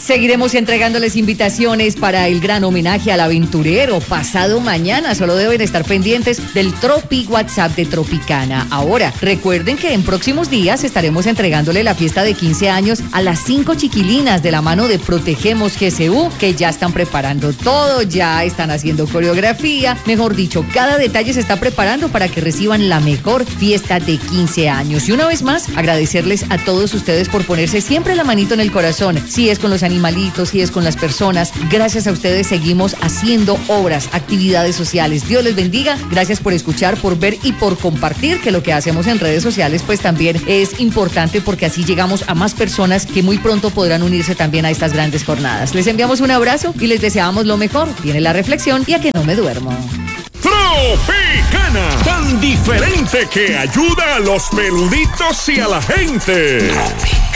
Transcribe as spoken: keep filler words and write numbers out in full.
Seguiremos entregándoles invitaciones para el gran homenaje al aventurero pasado mañana. Solo deben estar pendientes del Tropi WhatsApp de Tropicana. Ahora, recuerden que en próximos días estaremos entregándole la fiesta de quince años a las cinco chiquilinas de la mano de Protegemos G C U, que ya están preparando todo, ya están haciendo coreografía. Mejor dicho, cada detalle se está preparando para que reciban la mejor fiesta de quince años. Y una vez más, agradecerles a todos ustedes por ponerse siempre la manito en el corazón. Si es con los animalitos, si es con las personas, gracias a ustedes seguimos haciendo obras, actividades sociales. Dios les bendiga. Gracias por escuchar, por ver y por compartir, que lo que hacemos en redes sociales pues también es importante, porque así llegamos a más personas que muy pronto podrán unirse también a estas grandes jornadas. Les enviamos un abrazo y les deseamos lo mejor. Viene la reflexión y a que no me duermo. Tropicana, tan diferente que ayuda a los peluditos y a la gente.